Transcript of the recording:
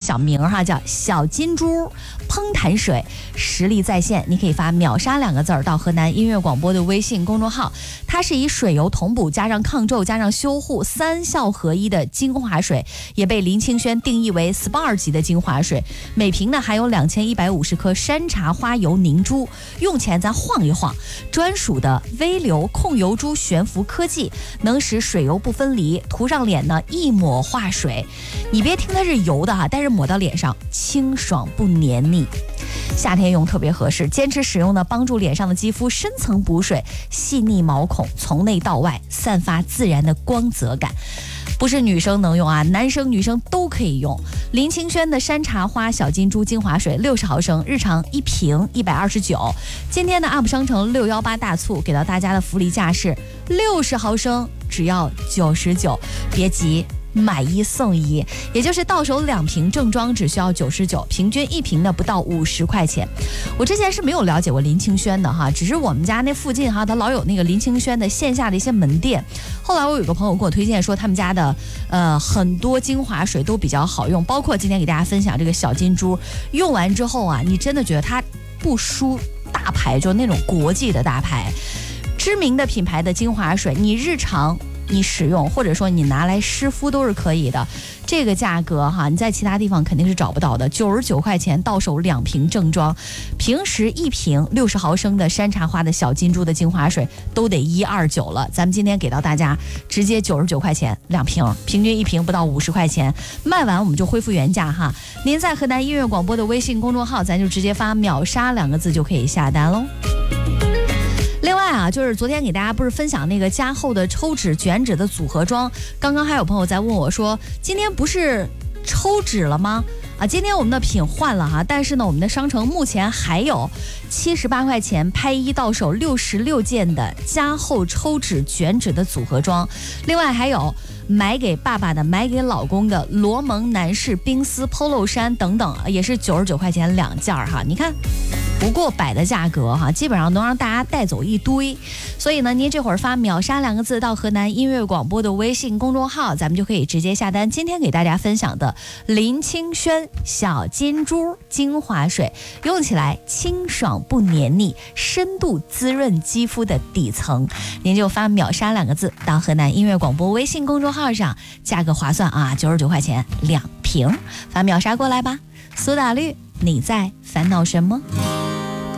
小名哈，叫小金珠烹弹水，实力在线。你可以发秒杀2个字到河南音乐广播的微信公众号。它是以水油同补加上抗皱加上修护3效合一的精华水，也被林清轩定义为 SPA 级的精华水。每瓶呢含有2150克山茶花油凝珠，用前咱晃一晃。专属的微流控油珠悬浮科技，能使水油不分离，涂上脸呢一抹化水。你别听它是油的哈，但是抹到脸上清爽不黏腻。夏天用特别合适，坚持使用呢，帮助脸上的肌肤深层补水，细腻毛孔，从内到外散发自然的光泽感。不是女生能用啊，男生女生都可以用。林清轩的山茶花小金珠精华水60毫升，日常1瓶129。今天的 UP 商城618大促给到大家的福利价是60毫升只要99，别急。买1送1，也就是到手2瓶正装只需要99，平均1瓶呢不到50块钱。我之前是没有了解过林清轩的哈，只是我们家那附近哈，他老有那个林清轩的线下的一些门店。后来我有个朋友给我推荐说，他们家的很多精华水都比较好用，包括今天给大家分享这个小金珠，用完之后啊，你真的觉得它不输大牌，就那种国际的大牌，知名的品牌的精华水，你日常你使用，或者说你拿来湿敷都是可以的。这个价格哈，你在其他地方肯定是找不到的，99块钱到手2瓶正装，平时1瓶60毫升的山茶花的小金珠的精华水都得129了。咱们今天给到大家直接99块钱2瓶，平均1瓶不到50块钱，卖完我们就恢复原价哈。您在河南音乐广播的微信公众号，咱就直接发秒杀2个字就可以下单喽。另外啊，就是昨天给大家不是分享那个加厚的抽脂卷脂的组合装，刚刚还有朋友在问我说，今天不是抽脂了吗？啊，今天我们的品换了哈，但是呢，我们的商城目前还有78块钱拍1到手66件的加厚抽脂卷脂的组合装，另外还有买给爸爸的、买给老公的罗蒙男士冰丝 polo 衫等等，也是99块钱2件哈。你看，不过百的价格哈，基本上能让大家带走一堆。所以呢，您这会儿发秒杀2个字到河南音乐广播的微信公众号，咱们就可以直接下单。今天给大家分享的林清轩小金珠精华水，用起来清爽不黏腻，深度滋润肌肤的底层。您就发秒杀2个字到河南音乐广播微信公众号上，价格划算啊，99块钱2瓶，发秒杀过来吧。苏打绿，你在烦恼什么？